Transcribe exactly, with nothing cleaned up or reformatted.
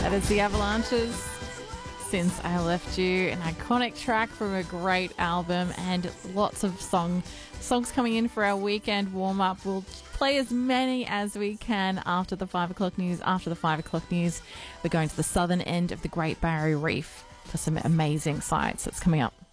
That is the Avalanches. Since I Left You, an iconic track from a great album, and lots of song songs coming in for our weekend warm-up. We'll play as many as we can after the five o'clock news. After the five o'clock news, we're going to the southern end of the Great Barrier Reef for some amazing sights. That's coming up.